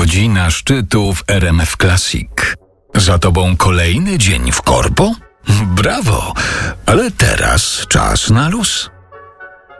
Godzina szczytu w RMF Classic. Za tobą kolejny dzień w korpo? Brawo! Ale teraz czas na luz.